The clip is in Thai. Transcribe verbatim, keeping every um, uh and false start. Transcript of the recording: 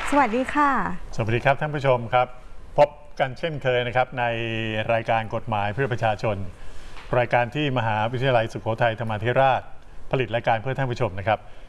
สวัสดีค่ะสวัสดีครับท่านผู้ชมครับพบกันเช่นเคยนะครับในรายการกฎหมายเพื่อประชาชนรายการที่มหาวิทยาลัยสุโขทัยธรรมาธิราชผลิตรายการเพื่อท่านผู้ชมนะครับ